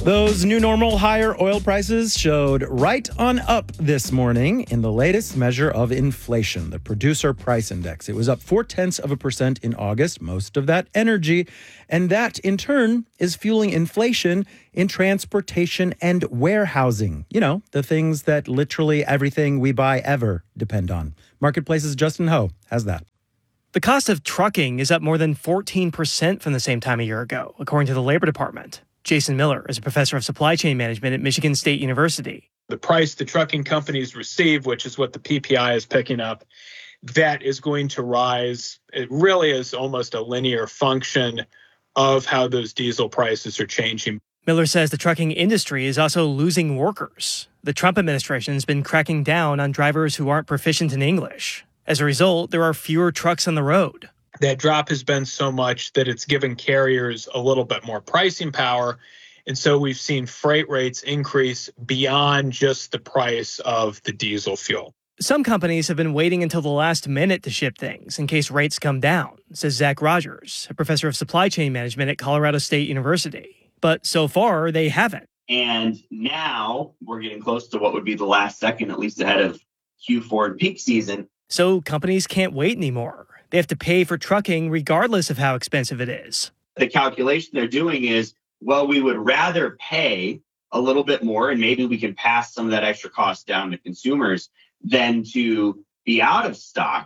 Those new normal higher oil prices showed right on up this morning in the latest measure of inflation, the Producer Price Index. It was up 0.4% in August, most of that energy. And that, in turn, is fueling inflation in transportation and warehousing. You know, the things that literally everything we buy ever depend on. Marketplace's Justin Ho has that. The cost of trucking is up more than 14% from the same time a year ago, according to the Labor Department. Jason Miller is a professor of supply chain management at Michigan State University. The price the trucking companies receive, which is what the PPI is picking up, that is going to rise. It really is almost a linear function of how those diesel prices are changing. Miller says the trucking industry is also losing workers. The Trump administration has been cracking down on drivers who aren't proficient in English. As a result, there are fewer trucks on the road. That drop has been so much that it's given carriers a little bit more pricing power. And so we've seen freight rates increase beyond just the price of the diesel fuel. Some companies have been waiting until the last minute to ship things in case rates come down, says Zach Rogers, a professor of supply chain management at Colorado State University. But so far, they haven't. And now we're getting close to what would be the last second, at least ahead of Q4 peak season. So companies can't wait anymore. They have to pay for trucking regardless of how expensive it is. The calculation they're doing is, well, we would rather pay a little bit more and maybe we can pass some of that extra cost down to consumers than to be out of stock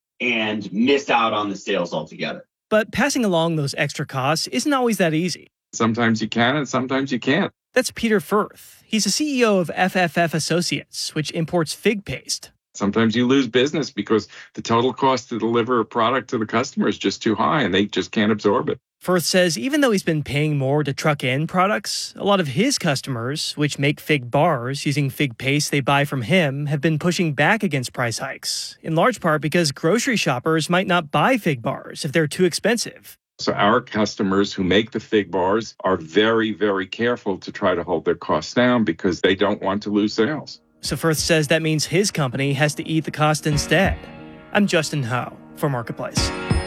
and miss out on the sales altogether. But passing along those extra costs isn't always that easy. Sometimes you can and sometimes you can't. That's Peter Firth. He's the CEO of FFF Associates, which imports fig paste. Sometimes you lose business because the total cost to deliver a product to the customer is just too high and they just can't absorb it. Firth says even though he's been paying more to truck in products, a lot of his customers, which make fig bars using fig paste they buy from him, have been pushing back against price hikes, in large part because grocery shoppers might not buy fig bars if they're too expensive. So our customers who make the fig bars are very, very careful to try to hold their costs down because they don't want to lose sales. So Firth says that means his company has to eat the cost instead. I'm Justin Ho for Marketplace.